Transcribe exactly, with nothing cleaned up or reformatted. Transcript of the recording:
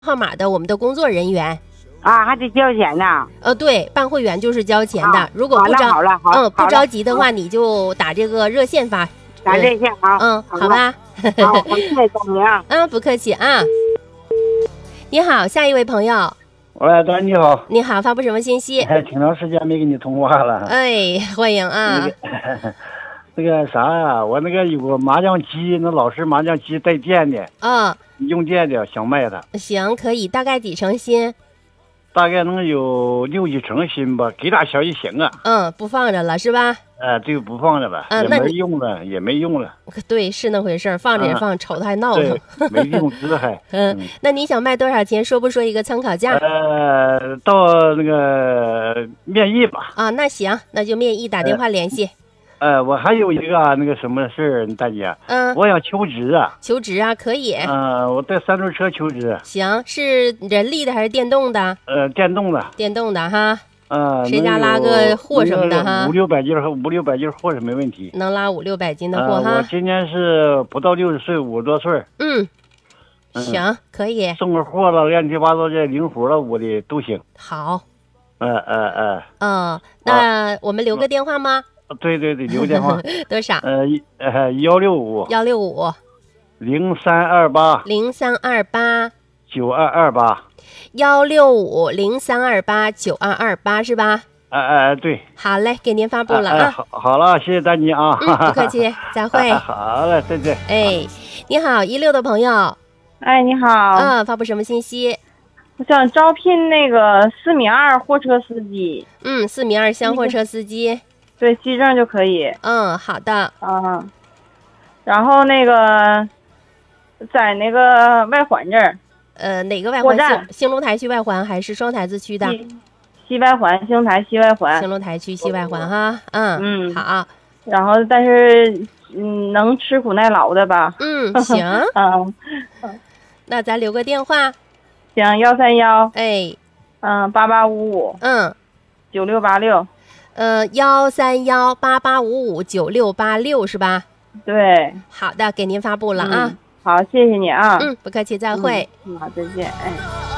号码的我们的工作人员。 啊，还得交钱呢。 呃，对，办会员就是交钱的。 啊、 如果不着， 好了好了， 嗯，不着急的话，你就打这个热线发。 打热线啊。 嗯，好吧。 好，我谢谢张明。 嗯，不客气啊。你好，下一位朋友。 喂，大你好。 你好，发布什么信息？ 哎，挺长时间没跟你通话了。 哎，欢迎啊。 那个啥呀，我那个有个麻将机，那老式麻将机带电的。 啊、 嗯。用电的，想卖它。 行，可以，大概几成新？ 大概能有六七成新吧，给点钱就行啊。 嗯，不放着了是吧？ 呃，这个不放着了， 嗯、 也没用了，也没用了。 对，是那回事儿，放着也放，嗯、瞅它还闹腾。 没用姿还。 嗯，那你想卖多少钱？说不说一个参考价？ 呃，到那个面议吧。 啊，那行，那就面议，打电话联系。 呃，我还有一个、啊、那个什么事儿，大姐， 嗯， 我想求职啊。 求职啊，可以。 嗯、呃，我带三轮车求职。 行，是人力的还是电动的？ 呃，电动的。 电动的哈。 嗯、呃， 谁家拉个货什么的哈？ 五六百斤和五六百斤货是没问题。 能拉五六百斤的货哈、 呃。我今年是不到六十岁，五十多岁。 嗯，行，嗯、可以。 送个货了，乱七八糟的零活了，我的都行。 好。 呃呃呃。 嗯，那我们留个电话吗？ 对对对，留电话。 多少？ 呃呃，幺六五幺六五零三二八零三二八九二二八幺六五零三二八九二二八是吧？ 哎哎对。 好嘞，给您发布了啊。 哎、好好了，谢谢丹妮啊。 嗯，不客气，再会。 哎、好嘞，再见。 哎，你好，一六的朋友。 哎，你好。 嗯，发布什么信息？ 我想招聘那个四米二货车司机。 嗯，四米二厢货车司机。 对，机证就可以。 嗯，好的。 啊，然后那个，在那个外环这儿。 呃，哪个外环？兴兴隆台区外环还是双台子区的？ 西, 西外环，兴隆台西外环。 兴隆台区西外环哈。嗯嗯， 好。 然后，但是嗯，能吃苦耐劳的吧？ 嗯，行。 嗯， 那咱留个电话。 行，幺三幺。 哎。 嗯，八八五五。 嗯。 九六八六。 呃，幺三幺八八五五九六八六是吧？ 对。 好的，给您发布了啊。 嗯、好，谢谢你啊。 嗯，不客气，再会。 嗯、好，再见，哎。